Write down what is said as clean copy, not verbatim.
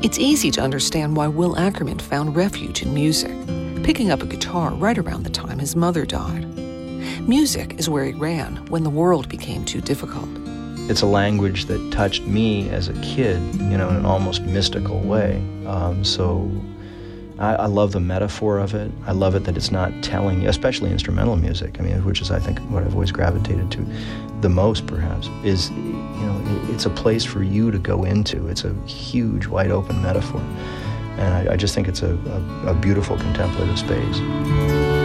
It's easy to understand why Will Ackerman found refuge in music, picking up a guitar right around the time his mother died. Music is where he ran when the world became too difficult. It's a language that touched me as a kid, in an almost mystical way. So I love the metaphor of it. I love it that it's not telling you, especially instrumental music, which is, I think, what I've always gravitated to the most, perhaps, is, it's a place for you to go into. It's a huge, wide open metaphor. And I just think it's a beautiful contemplative space.